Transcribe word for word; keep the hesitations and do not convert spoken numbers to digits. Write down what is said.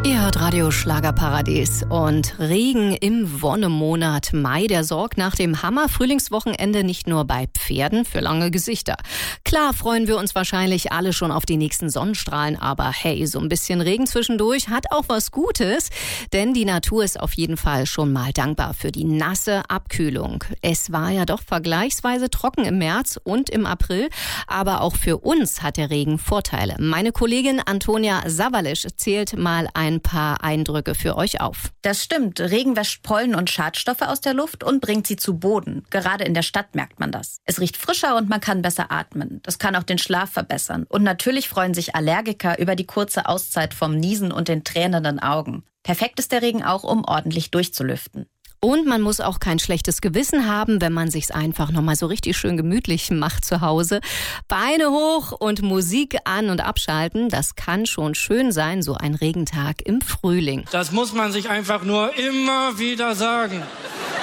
Ihr hört Radio Schlagerparadies und Regen im Wonnemonat Mai, der sorgt nach dem Hammer-Frühlingswochenende nicht nur bei Pferden für lange Gesichter. Klar freuen wir uns wahrscheinlich alle schon auf die nächsten Sonnenstrahlen, aber hey, so ein bisschen Regen zwischendurch hat auch was Gutes, denn die Natur ist auf jeden Fall schon mal dankbar für die nasse Abkühlung. Es war ja doch vergleichsweise trocken im März und im April, aber auch für uns hat der Regen Vorteile. Meine Kollegin Antonia Sawalisch zählt mal ein paar Eindrücke für euch auf. Das stimmt. Regen wäscht Pollen und Schadstoffe aus der Luft und bringt sie zu Boden. Gerade in der Stadt merkt man das. Es riecht frischer und man kann besser atmen. Das kann auch den Schlaf verbessern. Und natürlich freuen sich Allergiker über die kurze Auszeit vom Niesen und den tränenden Augen. Perfekt ist der Regen auch, um ordentlich durchzulüften. Und man muss auch kein schlechtes Gewissen haben, wenn man sich's einfach nochmal so richtig schön gemütlich macht zu Hause. Beine hoch und Musik an und abschalten, das kann schon schön sein, so ein Regentag im Frühling. Das muss man sich einfach nur immer wieder sagen.